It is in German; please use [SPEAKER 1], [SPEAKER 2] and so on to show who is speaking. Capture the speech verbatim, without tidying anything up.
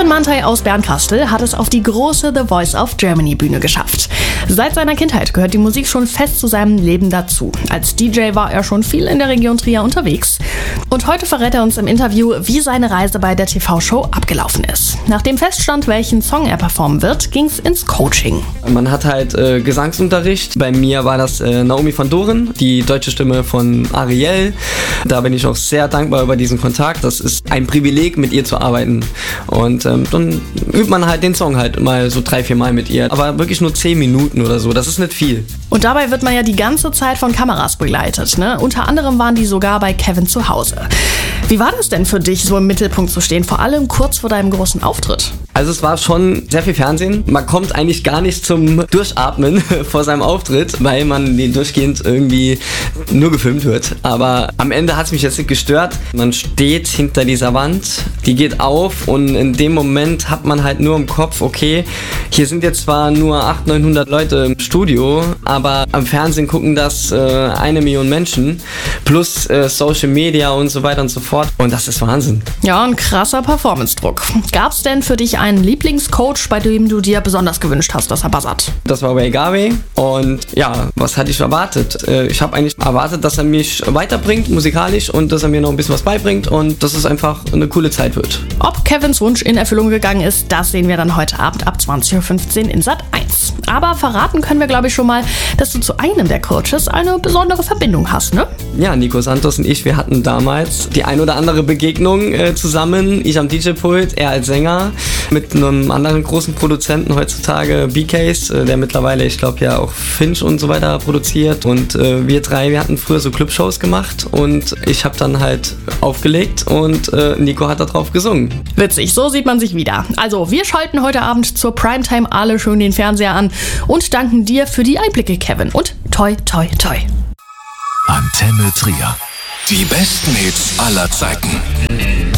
[SPEAKER 1] Kevin Mantai aus Bernkastel hat es auf die große The Voice of Germany Bühne geschafft. Seit seiner Kindheit gehört die Musik schon fest zu seinem Leben dazu. Als D J war er schon viel in der Region Trier unterwegs. Und heute verrät er uns im Interview, wie seine Reise bei der T V-Show abgelaufen ist. Nachdem feststand, welchen Song er performen wird, ging's ins Coaching.
[SPEAKER 2] Man hat halt äh, Gesangsunterricht. Bei mir war das äh, Naomi van Doren, die deutsche Stimme von Ariel. Da bin ich auch sehr dankbar über diesen Kontakt. Das ist ein Privileg, mit ihr zu arbeiten. Und ähm, dann übt man halt den Song halt mal so drei, vier Mal mit ihr. Aber wirklich nur zehn Minuten oder so. Das ist nicht viel.
[SPEAKER 1] Und dabei wird man ja die ganze Zeit von Kameras begleitet, ne? Unter anderem waren die sogar bei Kevin zu Hause. Wie war das denn für dich, so im Mittelpunkt zu stehen, vor allem kurz vor deinem großen Auftritt?
[SPEAKER 2] Also es war schon sehr viel Fernsehen. Man kommt eigentlich gar nicht zum Durchatmen vor seinem Auftritt, weil man durchgehend irgendwie nur gefilmt wird. Aber am Ende hat es mich jetzt nicht gestört. Man steht hinter dieser Wand, die geht auf und in dem Moment hat man halt nur im Kopf, okay, hier sind jetzt zwar nur achthundert, neunhundert Leute im Studio, aber am Fernsehen gucken das äh, eine Million Menschen plus äh, Social Media und so weiter und so fort. Und das ist Wahnsinn.
[SPEAKER 1] Ja, ein krasser Performance-Druck. Gab's denn für dich einen Lieblingscoach, bei dem du dir besonders gewünscht hast, dass er buzzert?
[SPEAKER 2] Das war Ray Garvey und ja, was hatte ich erwartet? Ich habe eigentlich erwartet, dass er mich weiterbringt musikalisch und dass er mir noch ein bisschen was beibringt und dass es einfach eine coole Zeit wird.
[SPEAKER 1] Ob Kevins Wunsch in Erfüllung gegangen ist, das sehen wir dann heute Abend ab zwanzig Uhr fünfzehn in Sat eins. Aber verraten können wir, glaube ich, schon mal, dass du zu einem der Coaches eine besondere Verbindung hast, ne?
[SPEAKER 2] Ja, Nico Santos und ich, wir hatten damals die ein oder andere Begegnung äh, zusammen. Ich am D J-Pult, er als Sänger mit einem anderen großen Produzenten heutzutage, B-Case, äh, der mittlerweile, ich glaube ja auch Finch und so weiter produziert. Und äh, wir drei, wir hatten früher so Clubshows gemacht und ich habe dann halt aufgelegt und äh, Nico hat da drauf gesungen.
[SPEAKER 1] Witzig, so sieht man sich wieder. Also, wir schalten heute Abend zur Primetime alle schön den Fernseher an und danken dir für die Einblicke, Kevin. Und toi, toi, toi.
[SPEAKER 3] Antenne Trier. Die besten Hits aller Zeiten.